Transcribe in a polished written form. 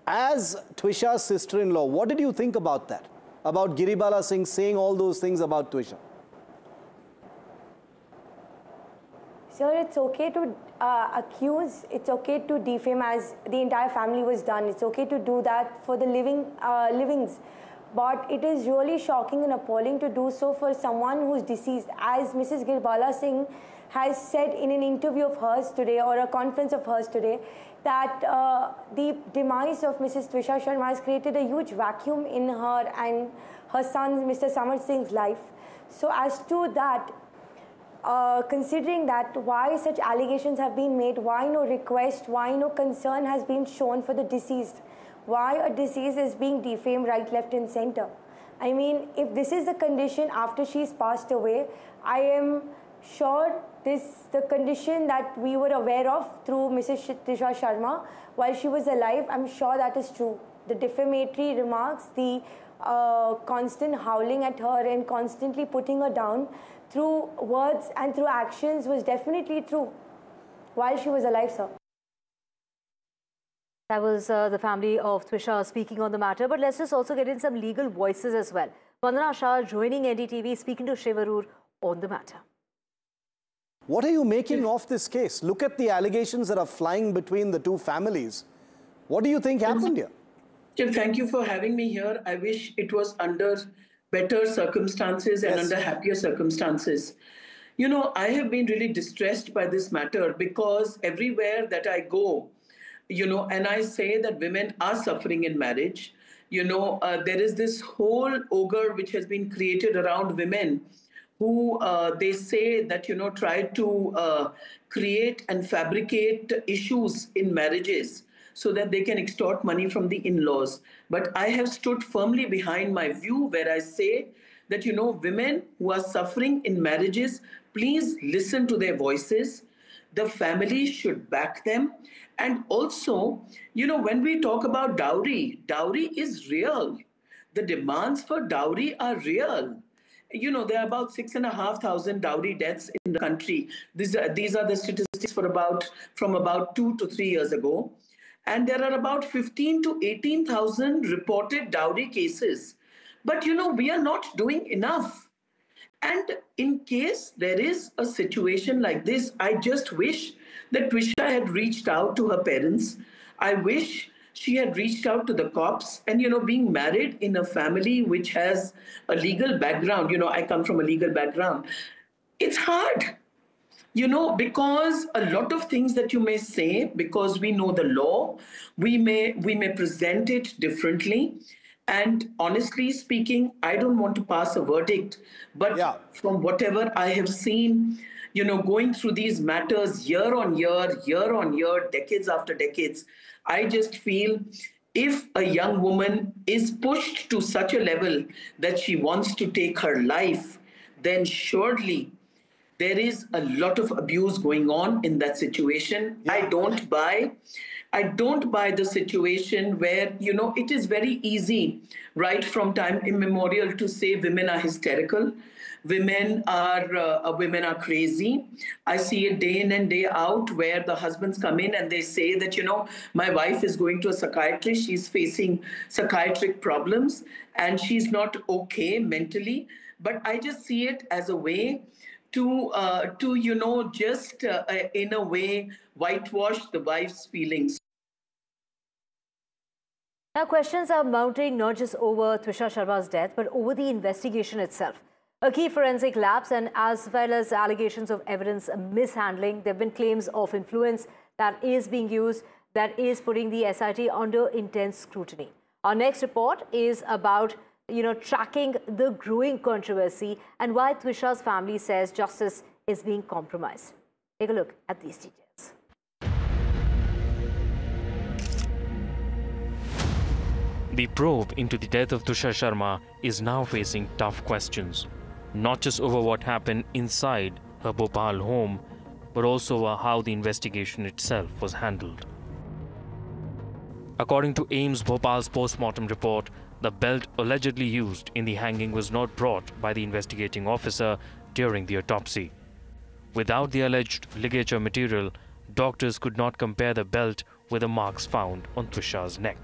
As Twisha's sister-in-law, what did you think about that? About Giribala Singh saying all those things about Twisha? Sir, it's okay to accuse, it's okay to defame as the entire family was done. It's okay to do that for the livings. But it is really shocking and appalling to do so for someone who's deceased. As Mrs. Giribala Singh has said in an interview of hers today, or a conference of hers today, that the demise of Mrs. Twisha Sharma has created a huge vacuum in her and her son, Mr. Samar Singh's life. So as to that, considering that, why such allegations have been made, why no request, why no concern has been shown for the deceased, why a deceased is being defamed right, left and center. I mean, if this is the condition after she's passed away, I am sure the condition that we were aware of through Mrs. Twisha Sharma while she was alive, I'm sure that is true. The defamatory remarks, the constant howling at her and constantly putting her down through words and through actions was definitely true while she was alive, sir. That was the family of Twisha speaking on the matter. But let's just also get in some legal voices as well. Vandana Shah joining NDTV, speaking to Shiv Arur on the matter. What are you making of this case? Look at the allegations that are flying between the two families. What do you think happened here? Jim, thank you for having me here. I wish it was under better circumstances and under happier circumstances. You know, I have been really distressed by this matter because everywhere that I go, you know, and I say that women are suffering in marriage, you know, there is this whole ogre which has been created around women who they say that, you know, try to create and fabricate issues in marriages so that they can extort money from the in-laws. But I have stood firmly behind my view where I say that, you know, women who are suffering in marriages, please listen to their voices. The family should back them. And also, you know, when we talk about dowry, dowry is real. The demands for dowry are real. You know, there are about 6,500 dowry deaths in the country. These are the statistics from about 2 to 3 years ago. And there are about 15 to 18,000 reported dowry cases. But, you know, we are not doing enough. And in case there is a situation like this, I just wish that Twisha had reached out to her parents. I wish she had reached out to the cops. And, you know, being married in a family which has a legal background, you know, I come from a legal background, it's hard. You know, because a lot of things that you may say, because we know the law, we may present it differently. And honestly speaking, I don't want to pass a verdict, but from whatever I have seen, you know, going through these matters year on year, decades after decades, I just feel if a young woman is pushed to such a level that she wants to take her life, then surely there is a lot of abuse going on in that situation. I don't buy the situation where, you know, it is very easy right from time immemorial to say women are hysterical, women are crazy. I see it day in and day out where the husbands come in and they say that, you know, my wife is going to a psychiatrist, she's facing psychiatric problems and she's not okay mentally. But I just see it as a way to you know, just in a way whitewash the wife's feelings. Now, questions are mounting not just over Twisha Sharma's death, but over the investigation itself. A key forensic labs and as well as allegations of evidence mishandling. There have been claims of influence that is being used, that is putting the SIT under intense scrutiny. Our next report is about, you know, tracking the growing controversy and why Twisha's family says justice is being compromised. Take a look at these details. The probe into the death of Twisha Sharma is now facing tough questions, not just over what happened inside her Bhopal home, but also over how the investigation itself was handled. According to AIIMS Bhopal's post-mortem report, the belt allegedly used in the hanging was not brought by the investigating officer during the autopsy. Without the alleged ligature material, doctors could not compare the belt with the marks found on Twisha's neck.